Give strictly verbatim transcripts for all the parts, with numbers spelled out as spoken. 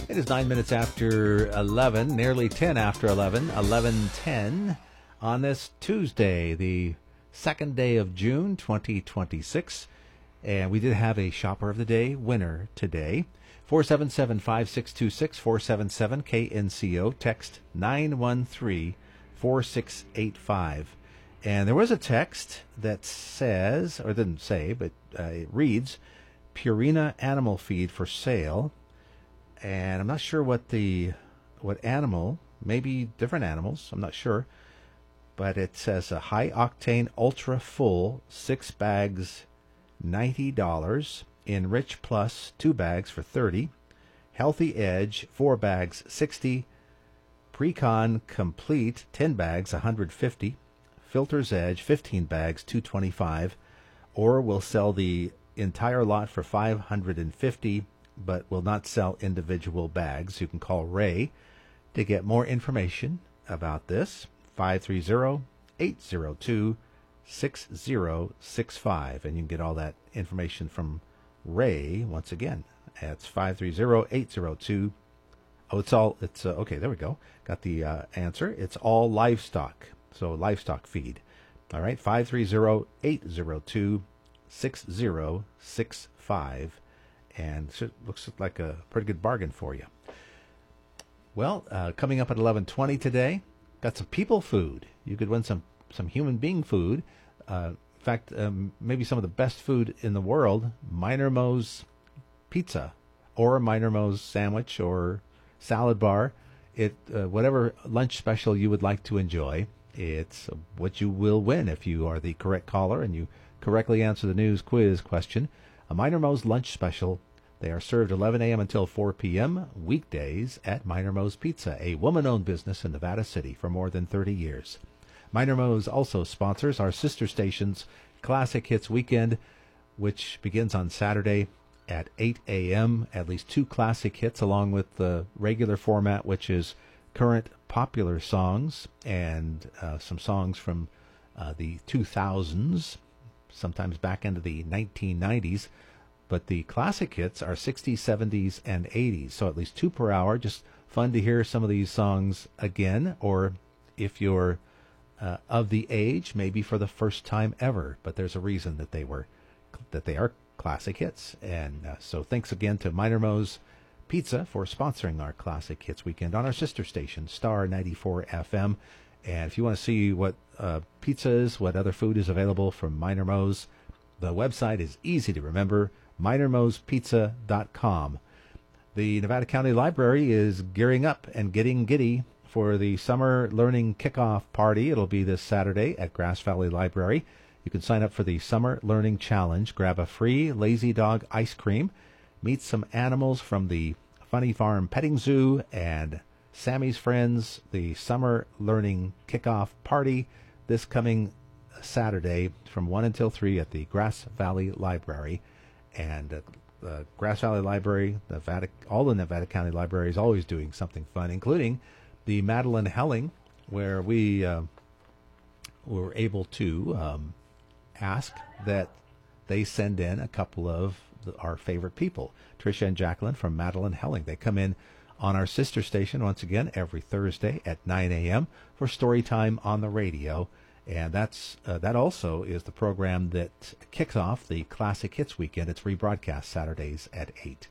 It is nine minutes after eleven, nearly ten after eleven, eleven ten on this Tuesday, the second day of June, twenty twenty-six. And we did have a Shopper of the Day winner today. four seven seven, five six two six, four seven seven K N C O, text nine one three, four six eight five. And there was a text that says, or didn't say, but uh, it reads, Purina animal feed for sale. And I'm not sure what the what animal, maybe different animals, I'm not sure. But it says a high octane ultra full, six bags, ninety dollars. Enrich Plus, two bags for thirty dollars. Healthy Edge, four bags, sixty dollars. Precon Complete, ten bags, one hundred fifty dollars. Filters Edge, fifteen bags, two hundred twenty-five dollars. Or will sell the entire lot for five hundred fifty dollars, but will not sell individual bags. You can call Ray to get more information about this. five three zero, eight zero two, six zero six five. And you can get all that information from Ray once again. That's five three zero, eight zero two. Oh, it's all, it's, uh, okay, there we go. Got the uh, answer. It's all livestock. So livestock feed. All right, five three zero, eight zero two, six zero six five. And it looks like a pretty good bargain for you. Well, uh, coming up at eleven twenty today, got some people food. You could win some, some human being food. Uh, in fact, um, maybe some of the best food in the world, Minor Mo's pizza or a Minor Mo's sandwich or salad bar. It uh, whatever lunch special you would like to enjoy, it's what you will win if you are the correct caller and you correctly answer the news quiz question. A Minor Mo's lunch special. They are served eleven a.m. until four p.m. weekdays at Minor Mo's Pizza, a woman-owned business in Nevada City for more than thirty years. Minor Mo's also sponsors our sister station's Classic Hits Weekend, which begins on Saturday at eight a.m. At least two classic hits along with the regular format, which is current popular songs and uh, some songs from uh, the two thousands, sometimes back into the nineteen nineties. But the classic hits are sixties, seventies, and eighties. So at least two per hour. Just fun to hear some of these songs again. Or if you're uh, of the age, maybe for the first time ever. But there's a reason that they were, that they are classic hits. And uh, so thanks again to Minor Mo's Pizza for sponsoring our Classic Hits Weekend on our sister station, Star ninety-four F M. And if you want to see what uh, pizza is, what other food is available from Minor Mo's, the website is easy to remember, minor mos pizza dot com. The Nevada County Library is gearing up and getting giddy for the Summer Learning Kickoff Party. It'll be this Saturday at Grass Valley Library. You can sign up for the Summer Learning Challenge, grab a free Lazy Dog ice cream, meet some animals from the Funny Farm Petting Zoo, and Sammy's Friends, the Summer Learning Kickoff Party this coming Saturday from one until three at the Grass Valley Library. And uh, the Grass Valley Library, Nevada, all the Nevada County Libraries always doing something fun, including the Madeline Helling, where we uh, were able to um, ask that they send in a couple of the, our favorite people, Tricia and Jacqueline from Madeline Helling. They come in on our sister station once again every Thursday at nine a.m. for story time on the radio. And that's uh, that also is the program that kicks off the Classic Hits Weekend. It's rebroadcast Saturdays at eight.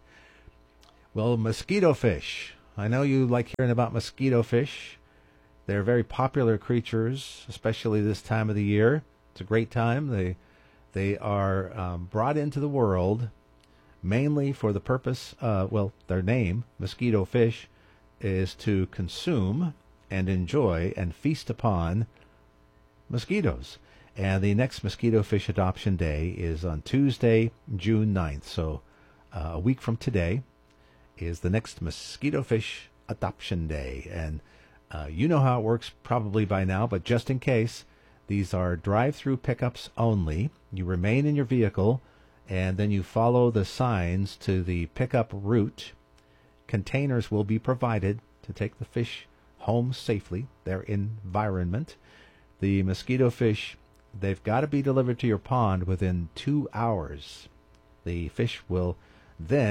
Well, mosquito fish. I know you like hearing about mosquito fish. They're very popular creatures, especially this time of the year. It's a great time. They, they are um, brought into the world mainly for the purpose, uh, well, their name, mosquito fish, is to consume and enjoy and feast upon mosquitoes. And the next Mosquito Fish Adoption Day is on Tuesday, June ninth. So uh, a week from today is the next Mosquito Fish Adoption Day. And uh, you know how it works probably by now, but just in case, these are drive-through pickups only. You remain in your vehicle, and then you follow the signs to the pickup route. Containers will be provided to take the fish home safely, their environment. The mosquito fish, they've got to be delivered to your pond within two hours. The fish will then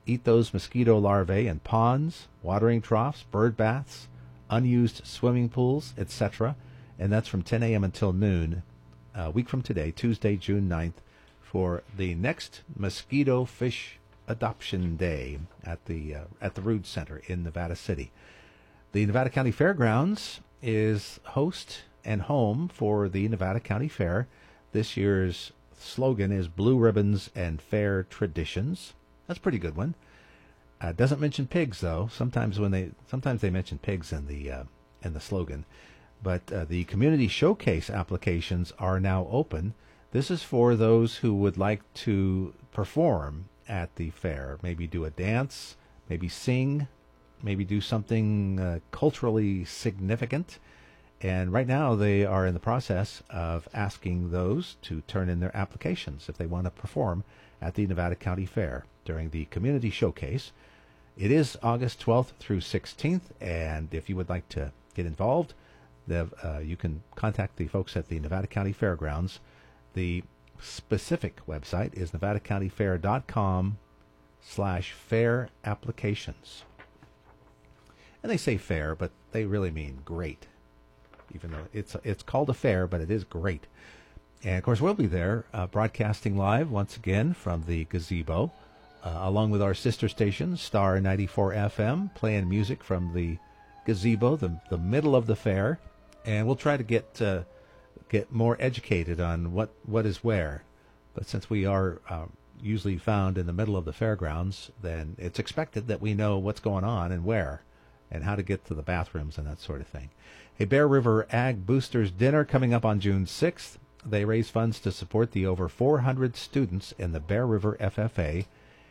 eat those mosquito larvae in ponds, watering troughs, bird baths, unused swimming pools, et cetera. And that's from ten a.m. until noon, a week from today, Tuesday, June ninth, for the next Mosquito Fish Adoption Day at the uh, at the Rood Center in Nevada City. The Nevada County Fairgrounds is host and home for the Nevada County Fair. This year's slogan is Blue Ribbons and Fair Traditions. That's a pretty good one. Uh, doesn't mention pigs though. Sometimes when they sometimes they mention pigs in the uh, in the slogan. But uh, the community showcase applications are now open. This is for those who would like to perform at the fair, maybe do a dance, maybe sing, maybe do something uh, culturally significant. And right now they are in the process of asking those to turn in their applications if they want to perform at the Nevada County Fair during the community showcase. It is August twelfth through sixteenth, and if you would like to get involved, the, uh, you can contact the folks at the Nevada County Fairgrounds. The specific website is nevada county fair dot com slash fair applications. And they say fair, but they really mean great. Even though it's it's called a fair, but it is great. And, of course, we'll be there uh, broadcasting live once again from the gazebo, uh, along with our sister station, Star ninety-four F M, playing music from the gazebo, the, the middle of the fair. And we'll try to get uh, get more educated on what, what is where. But since we are uh, usually found in the middle of the fairgrounds, then it's expected that we know what's going on and where and how to get to the bathrooms and that sort of thing. A Bear River Ag Boosters Dinner coming up on June sixth. They raise funds to support the over four hundred students in the Bear River F F A,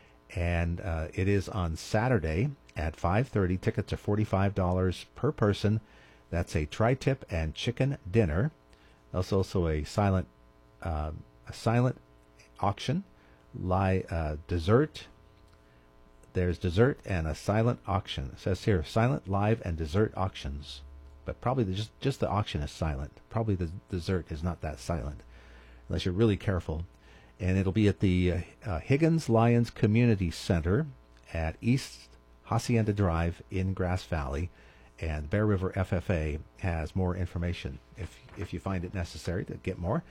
and uh, it is on Saturday at five thirty. Tickets are forty-five dollars per person. That's a tri-tip and chicken dinner. There's also a silent, uh, a silent auction, li- uh, dessert. There's dessert and a silent auction. It says here, silent, live, and dessert auctions. But probably the, just, just the auction is silent. Probably the dessert is not that silent, unless you're really careful. And it'll be at the uh, uh, Higgins Lions Community Center at East Hacienda Drive in Grass Valley. And Bear River F F A has more information if if you find it necessary to get more.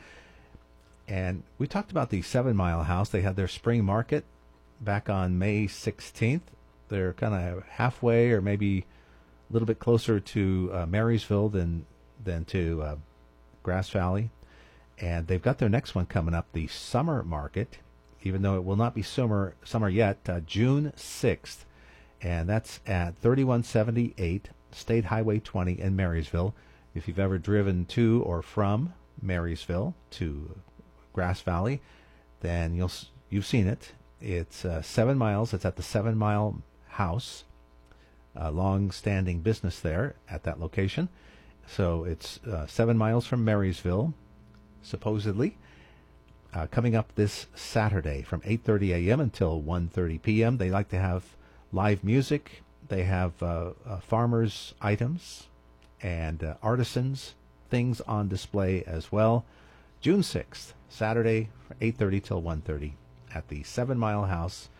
And we talked about the Seven Mile House. They had their spring market back on May sixteenth. They're kind of halfway or maybe a little bit closer to uh, Marysville than, than to uh, Grass Valley. And they've got their next one coming up, the Summer Market, even though it will not be summer, summer yet, uh, June sixth. And that's at thirty-one seventy-eight State Highway twenty in Marysville. If you've ever driven to or from Marysville to Grass Valley, then you'll you've seen it. It's uh, seven miles. It's at the Seven Mile House, a long-standing business there at that location. So it's uh, seven miles from Marysville, supposedly. Uh, coming up this Saturday from eight thirty a.m. until one thirty p.m. They like to have live music. They have uh, uh, farmers' items and uh, artisans, things on display as well. June sixth, Saturday, eight thirty till one thirty at the Seven Mile House.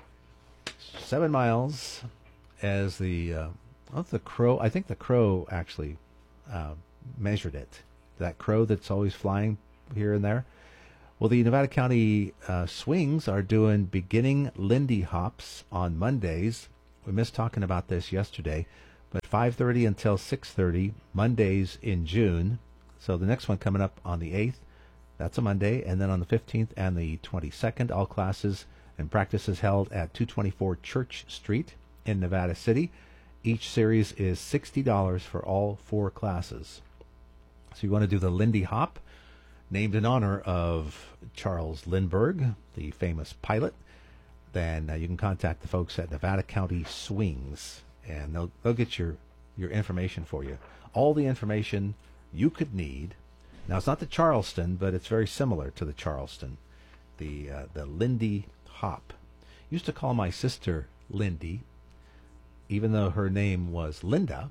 Seven miles as the, uh, well, the crow, I think the crow actually uh, measured it. That crow that's always flying here and there. Well, the Nevada County uh, Swings are doing beginning Lindy Hops on Mondays. We missed talking about this yesterday, but five thirty until six thirty, Mondays in June. So the next one coming up on the eighth, that's a Monday, and then on the fifteenth and the twenty-second, all classes and practices held at two twenty-four Church Street in Nevada City. Each series is sixty dollars for all four classes. So you want to do the Lindy Hop, named in honor of Charles Lindbergh, the famous pilot, then uh, you can contact the folks at Nevada County Swings, and they'll they'll get your, your information for you. All the information you could need. Now, it's not the Charleston, but it's very similar to the Charleston, the uh, the Lindy Hop. Used to call my sister Lindy, even though her name was Linda.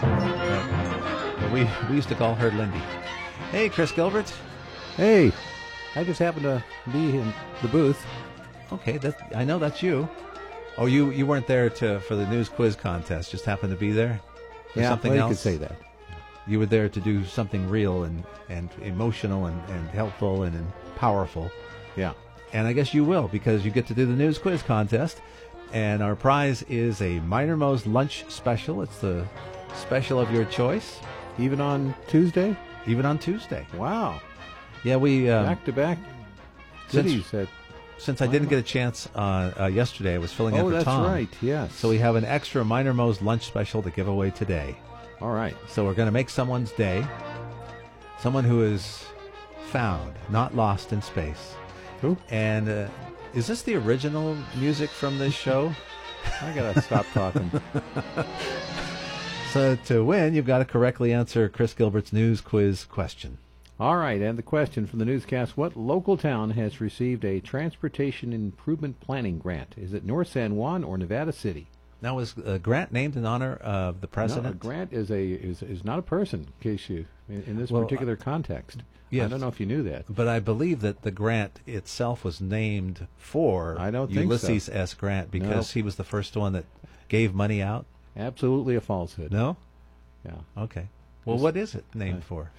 But we, we used to call her Lindy. Hey, Chris Gilbert. Hey, I just happened to be in the booth. Okay, that I know that's you. Oh, you, you weren't there to for the news quiz contest. Just happened to be there? For Yeah, something well, you else? could say that. You were there to do something real and, and emotional and, and helpful and, and powerful. Yeah. And I guess you will, because you get to do the news quiz contest. And our prize is a Minor Mo's lunch special. It's the special of your choice. Even on Tuesday? Even on Tuesday. Wow. Yeah, we... Um, Back-to-back since- cities at... Since I didn't get a chance uh, uh, yesterday, I was filling in Oh, for that's Tom. right, yes. So we have an extra Minor Mo's lunch special to give away today. All right. So we're going to make someone's day. Someone who is found, not lost in space. Who? And uh, is this the original music from this show? I got to stop talking. So to win, you've got to correctly answer Chris Gilbert's news quiz question. All right, and the question from the newscast, what local town has received a transportation improvement planning grant? Is it North San Juan or Nevada City? Now, was a grant named in honor of the president? No, a grant is a is, is not a person, in case you in, in this Well, particular context. yes. I don't know if you knew that. But I believe that the grant itself was named for I don't think so. Ulysses S. Grant because No. he was the first one that gave money out. Absolutely a falsehood. No? Yeah. Okay. Well, Just- what is it named uh, for?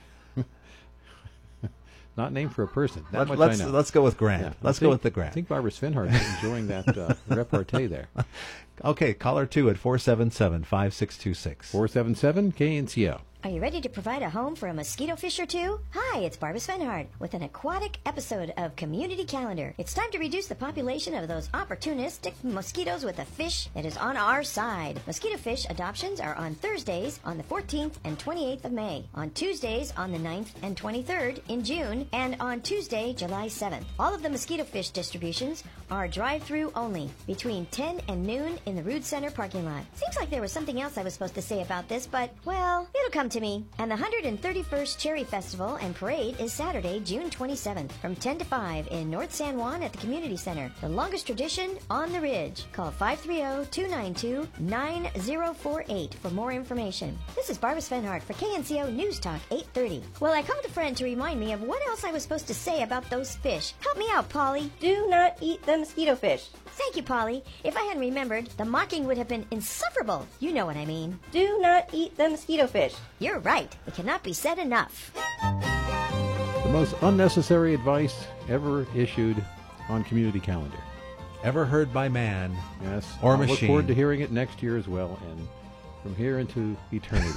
Not named for a person. That Let, much let's I know. let's go with Grant. Yeah. Let's I go think- with the I Grant. think Barbara Svinhart is enjoying that uh, repartee there. Okay, caller two at four seven seven, five six two six. four seven seven K N C O. Are you ready to provide a home for a mosquito fish or two? Hi, it's Barbara Svenhard with an aquatic episode of Community Calendar. It's time to reduce the population of those opportunistic mosquitoes with a fish that is on our side. Mosquito fish adoptions are on Thursdays on the fourteenth and twenty-eighth of May, on Tuesdays on the ninth and twenty-third in June, and on Tuesday, July seventh. All of the mosquito fish distributions are drive-through only between ten and noon in the Rood Center parking lot. Seems like there was something else I was supposed to say about this, but, well, it'll come to me. And the one hundred thirty-first Cherry Festival and Parade is Saturday, June twenty-seventh from ten to five in North San Juan at the Community Center. The longest tradition on the Ridge. Call five three zero, two nine two, nine zero four eight for more information. This is Barbara Svenhart for K N C O News Talk eight thirty. Well, I called a friend to remind me of what else I was supposed to say about those fish. Help me out, Polly. Do not eat the mosquito fish. Thank you, Polly. If I hadn't remembered, the mocking would have been insufferable. You know what I mean. Do not eat the mosquito fish. You're right. It cannot be said enough. The most unnecessary advice ever issued on Community Calendar. Ever heard by man Yes. or I'll machine. look forward to hearing it next year as well, and from here into eternity.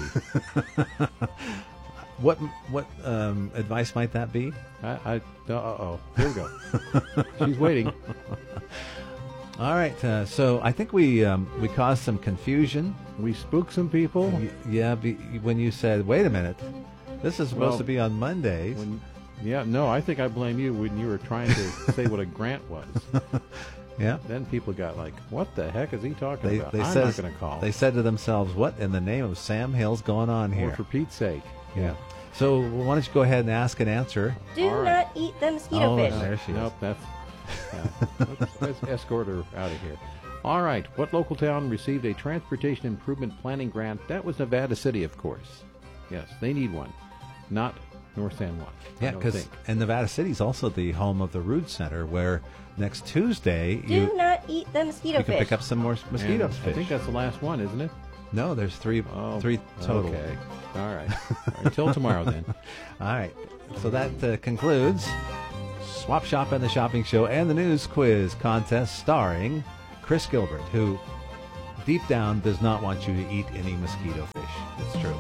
What what um, advice might that be? I, I uh oh, here we go. She's waiting. All right, uh, so I think we um, we caused some confusion. We spooked some people. Y- Yeah, be, when you said, "Wait a minute, this is supposed Well, to be on Mondays." When, yeah, no, I think I blame you when you were trying to say what a grant was. yeah, Then people got like, "What the heck is he talking they about?" they I'm said not going to call. they said to themselves, "What in the name of Sam Hill's going on Or here?" for Pete's sake. Yeah. So why don't you go ahead and ask and answer? Do All right. not eat the mosquito Oh, fish. no. There she is. Nope, that's. Yeah. let's, let's escort her out of here. All right. What local town received a transportation improvement planning grant? That was Nevada City, of course. Yes, they need one, not North San Juan. I Yeah, don't because think. and Nevada City is also the home of the Rood Center, where next Tuesday Do you not eat the mosquito you can fish. pick up some more mosquito And fish. I think that's the last one, isn't it? No, there's three Oh, three total. Okay. All right. All right. Till tomorrow then. All right. So that uh, concludes Swap Shop and the Shopping Show and the News Quiz contest starring Chris Gilbert, who deep down does not want you to eat any mosquito fish. It's true.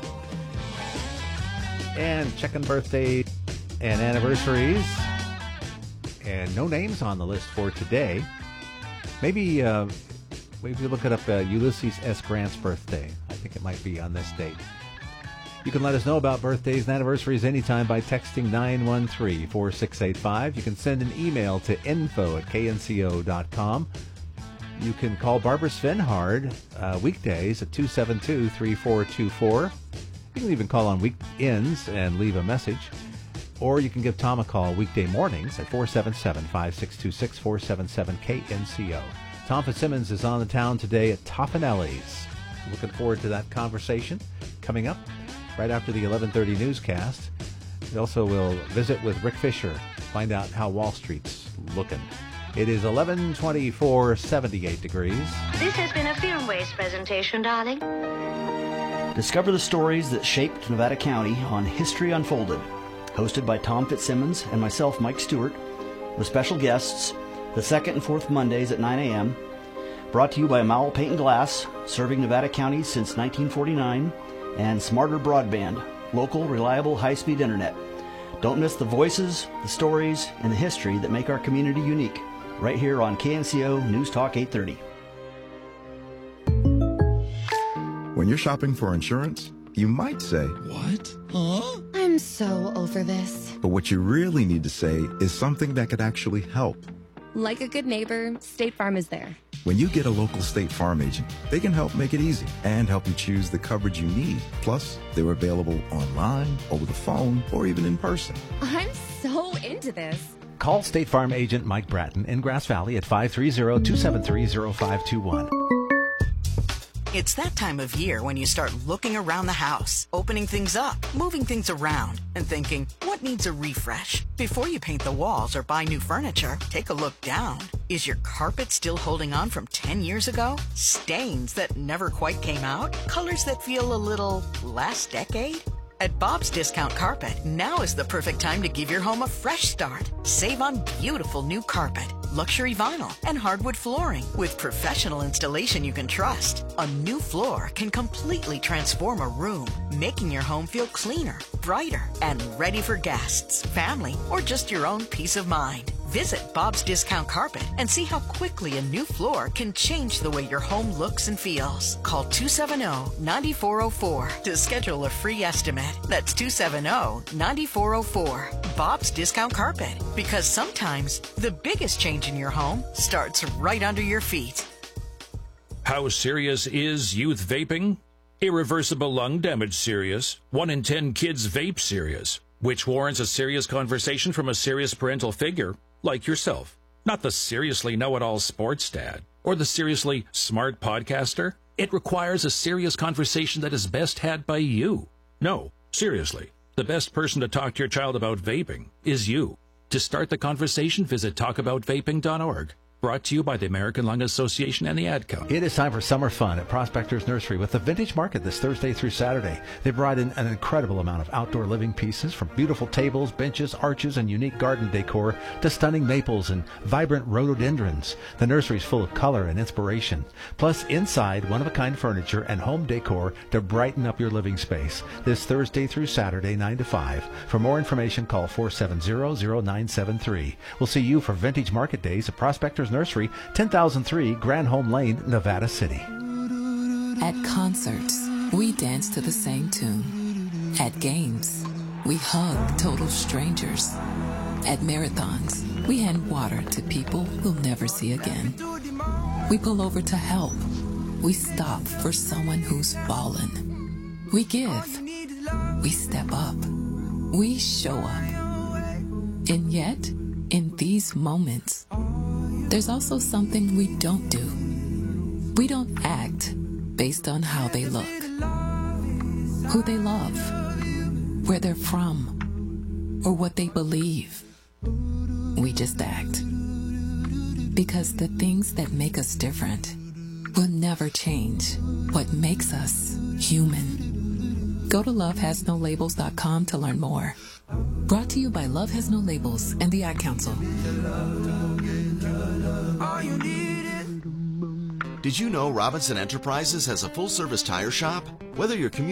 And checking birthday and anniversaries. And no names on the list for today. Maybe uh, maybe look it up uh, Ulysses S. Grant's birthday. I think it might be on this date. You can let us know about birthdays and anniversaries anytime by texting nine one three, four six eight five. You can send an email to info at k n c o dot com. You can call Barbara Svenhard uh, weekdays at two seven two, three four two four. You can even call on weekends and leave a message. Or you can give Tom a call weekday mornings at four seven seven, five six two six, four seven seven K N C O. Tom Fitzsimmons is on the town today at Toffanelli's. Looking forward to that conversation coming up right after the eleven thirty newscast. We also will visit with Rick Fisher, find out how Wall Street's looking. It is eleven twenty-four, seventy-eight degrees. This has been a Film Waste presentation, darling. Discover the stories that shaped Nevada County on History Unfolded, hosted by Tom Fitzsimmons and myself, Mike Stewart, with special guests the second and fourth Mondays at nine a.m., brought to you by Mowell Paint and Glass, serving Nevada County since nineteen forty-nine, and Smarter Broadband, local, reliable, high-speed internet. Don't miss the voices, the stories, and the history that make our community unique, right here on K N C O News Talk eight thirty. When you're shopping for insurance, you might say, "What? Huh?" I'm so over this. But what you really need to say is something that could actually help. Like a good neighbor, State Farm is there. When you get a local State Farm agent, they can help make it easy and help you choose the coverage you need. Plus, they're available online, over the phone, or even in person. I'm so into this. Call State Farm agent Mike Bratton in Grass Valley at five three zero, two seven three, zero five two one. It's that time of year when you start looking around the house, opening things up, moving things around, and thinking, what needs a refresh? Before you paint the walls or buy new furniture, take a look down. Is your carpet still holding on from ten years ago? Stains that never quite came out? Colors that feel a little last decade? At Bob's Discount Carpet, now is the perfect time to give your home a fresh start. Save on beautiful new carpet, luxury vinyl, and hardwood flooring with professional installation you can trust. A new floor can completely transform a room, making your home feel cleaner, brighter, and ready for guests, family, or just your own peace of mind. Visit Bob's Discount Carpet and see how quickly a new floor can change the way your home looks and feels. Call two seven zero, nine four zero four to schedule a free estimate. That's two seven zero, nine four zero four. Bob's Discount Carpet. Because sometimes the biggest change in your home starts right under your feet. How serious is youth vaping? Irreversible lung damage serious. One in ten kids vape serious, which warrants a serious conversation from a serious parental figure like yourself. Not the seriously know-it-all sports dad or the seriously smart podcaster. It requires a serious conversation that is best had by you. No, seriously, the best person to talk to your child about vaping is you. To start the conversation, visit talk about vaping dot org. Brought to you by the American Lung Association and the Ad Council. It is time for summer fun at Prospectors Nursery with the Vintage Market this Thursday through Saturday. They brought in an incredible amount of outdoor living pieces, from beautiful tables, benches, arches, and unique garden decor to stunning maples and vibrant rhododendrons. The nursery is full of color and inspiration. Plus, inside, one-of-a-kind furniture and home decor to brighten up your living space. This Thursday through Saturday, nine to five. For more information, call four seven zero, zero nine seven three. We'll see you for Vintage Market Days at Prospectors Nursery, ten thousand three Grand Home Lane, Nevada City. At concerts, we dance to the same tune. At games, we hug total strangers. At marathons, we hand water to people we'll never see again. We pull over to help. We stop for someone who's fallen. We give. We step up. We show up. And yet, in these moments, there's also something we don't do. We don't act based on how they look, who they love, where they're from, or what they believe. We just act. Because the things that make us different will never change what makes us human. Go to love has no labels dot com to learn more. Brought to you by Love Has No Labels and the Ad Council. Did you know Robinson Enterprises has a full-service tire shop? Whether you're commuting